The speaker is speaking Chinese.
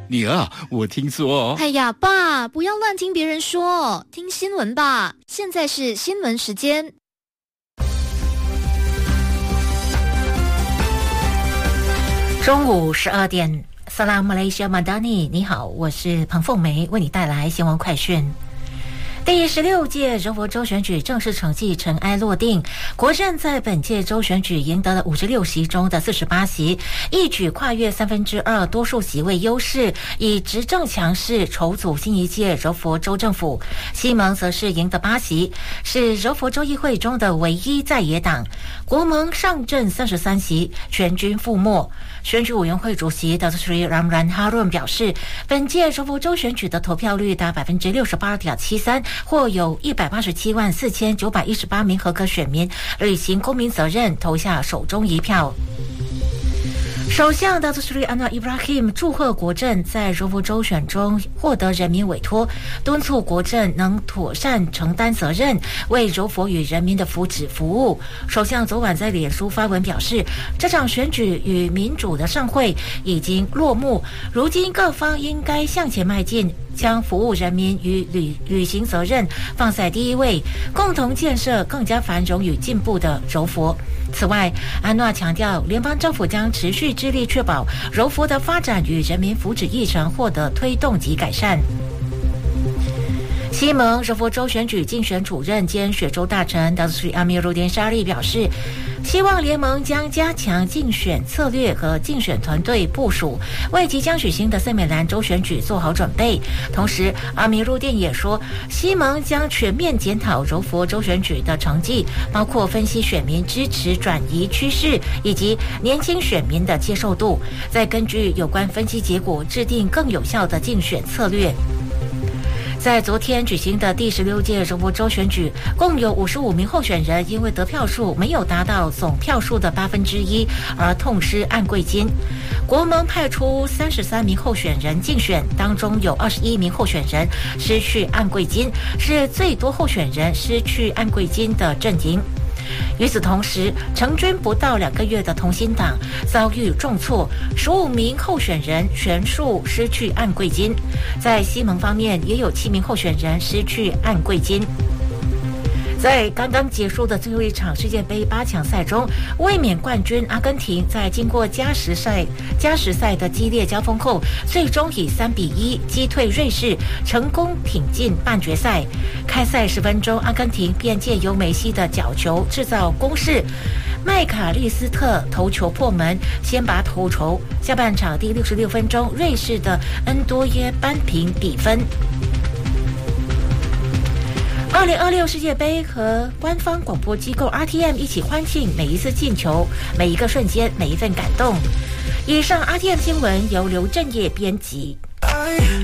女儿，我听说。 哎呀，爸，不要乱听别人说，听新闻吧。现在是新闻时间。 中午12点，萨拉马来西亚马达尼，你好，我是彭凤梅，为你带来新闻快讯。第16届柔佛州选举正式成绩尘埃落定，国阵在本届州选举赢得了56席中的48席，一举跨越2/3多数席位优势，以执政强势筹组新一届柔佛州政府。西蒙则是赢得8席，是柔佛州议会中的唯一在野党。国盟上阵33席，全军覆没。选举委员会主席 Dr. Ramlan Harun 表示，本届柔佛州选举的投票率达 68.73%， 或有1874918名合格选民履行公民责任，投下手中一票。首相 Dr. Sri Anwar Ibrahim 祝贺国阵在柔佛州选中获得人民委托，敦促国阵能妥善承担责任，为柔佛与人民的福祉服务。首相昨晚在脸书发文表示，这场选举与民主的盛会已经落幕，如今各方应该向前迈进，将服务人民与履行责任放在第一位，共同建设更加繁荣与进步的柔佛。此外，安诺强调，联邦政府将持续致力确保柔佛的发展与人民福祉议程获得推动及改善。西蒙柔佛州选举竞选主任兼雪州大臣 Dr. Amiruddin Shari 表示，希望联盟将加强竞选策略和竞选团队部署，为即将举行的森美兰州选举做好准备。同时，阿米入电也说，西蒙将全面检讨柔佛州选举的成绩，包括分析选民支持转移趋势以及年轻选民的接受度，再根据有关分析结果制定更有效的竞选策略。在昨天举行的第16届柔佛州选举，共有55名候选人因为得票数没有达到总票数的1/8而痛失按柜金。国盟派出33名候选人竞选，当中有21名候选人失去按柜金，是最多候选人失去按柜金的阵营。与此同时，成军不到2个月的同心党遭遇重挫，15名候选人全数失去按柜金。在西蒙方面，也有7名候选人失去按柜金。在刚刚结束的最后一场世界杯8强赛中，卫冕冠军阿根廷在经过加时赛的激烈交锋后，最终以3-1击退瑞士，成功挺进半决赛。开赛10分钟，阿根廷便借由梅西的角球制造攻势，麦卡利斯特头球破门，先拔头筹。下半场第66分钟，瑞士的恩多耶扳平比分。2026世界杯和官方广播机构 RTM 一起欢庆每一次进球，每一个瞬间，每一份感动。以上 RTM 新闻由刘正业编辑。